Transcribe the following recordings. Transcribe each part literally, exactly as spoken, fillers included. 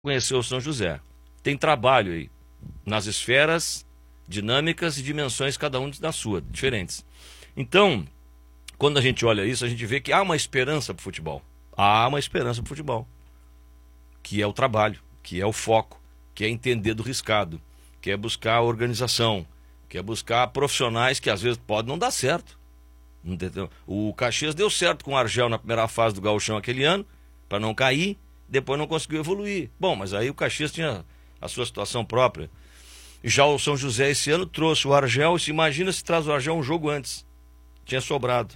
conhecer o São José. Tem trabalho aí, nas esferas dinâmicas e dimensões, cada um da sua, diferentes. Então, quando a gente olha isso, a gente vê que há uma esperança para o futebol. Há uma esperança para o futebol, que é o trabalho, que é o foco, que é entender do riscado, que é buscar a organização, que é buscar profissionais que às vezes podem não dar certo. Entendeu? O Caxias deu certo com o Argel na primeira fase do Gauchão aquele ano, para não cair, depois não conseguiu evoluir. Bom, mas aí o Caxias tinha a sua situação própria. Já o São José esse ano trouxe o Argel, e se imagina se traz o Argel um jogo antes. Tinha sobrado.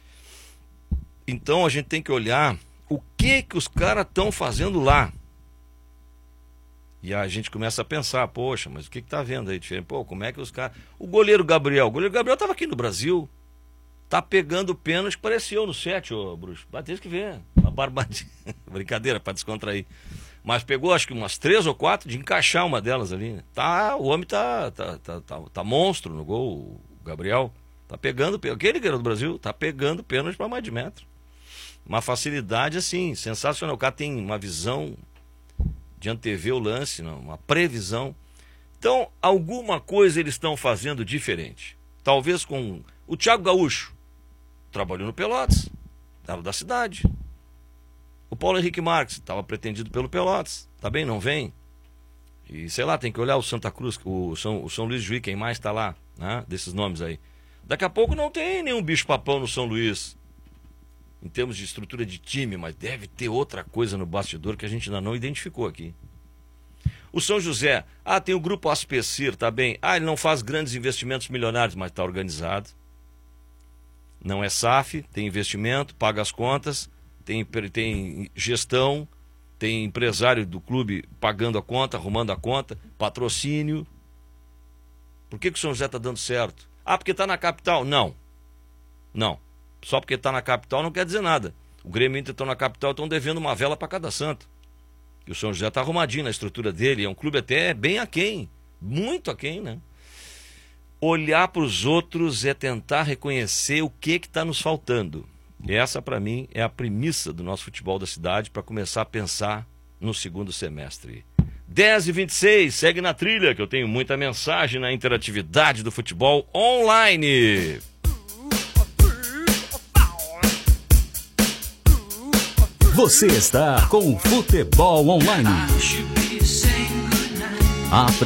Então a gente tem que olhar o que que os caras estão fazendo lá. E a gente começa a pensar, poxa, mas o que que tá vendo aí diferente? Pô, como é que os caras... O goleiro Gabriel, o goleiro Gabriel estava aqui no Brasil, tá pegando pênalti que parecia eu no sete, ô bruxo. Bateu que ver, uma barbadinha. Brincadeira, para descontrair. Mas pegou acho que umas três ou quatro de encaixar uma delas ali. Né? Tá, o homem tá, tá, tá, tá, tá monstro no gol, o Gabriel. Tá pegando, aquele goleiro do Brasil, tá pegando pênalti para mais de metro. Uma facilidade assim, sensacional. O cara tem uma visão de antever o lance, não, uma previsão. Então, alguma coisa eles estão fazendo diferente. Talvez com o Thiago Gaúcho, trabalhou no Pelotas, era da cidade. O Paulo Henrique Marques estava pretendido pelo Pelotas, tá bem, não vem. E sei lá, tem que olhar o Santa Cruz, o São, o São Luís Juí, quem mais está lá, né, desses nomes aí. Daqui a pouco não tem nenhum bicho-papão no São Luís, em termos de estrutura de time, mas deve ter outra coisa no bastidor que a gente ainda não identificou aqui. O São José, ah, tem o grupo Aspecir, tá bem. Ah, ele não faz grandes investimentos milionários, mas está organizado. Não é S A F, tem investimento, paga as contas, tem, tem gestão, tem empresário do clube pagando a conta, arrumando a conta, patrocínio. Por que que o São José está dando certo? Ah, porque está na capital? Não. Não. Só porque está na capital não quer dizer nada. O Grêmio e o Inter estão na capital, estão devendo uma vela para cada santo. E o São José está arrumadinho na estrutura dele, é um clube até bem aquém, muito aquém, né? Olhar para os outros é tentar reconhecer o que que está nos faltando. E essa, para mim, é a premissa do nosso futebol da cidade para começar a pensar no segundo semestre. dez e vinte e seis, segue na trilha, que eu tenho muita mensagem na interatividade do futebol online. Você está com o Futebol Online. A